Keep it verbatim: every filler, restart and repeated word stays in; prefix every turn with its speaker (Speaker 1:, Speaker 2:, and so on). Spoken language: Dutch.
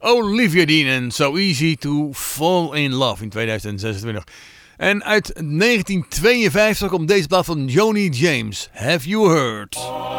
Speaker 1: Olivia Dean en So Easy to Fall in Love in tweeduizend zesentwintig. En uit negentien tweeënvijftig komt deze plaat van Joni James. Have You Heard?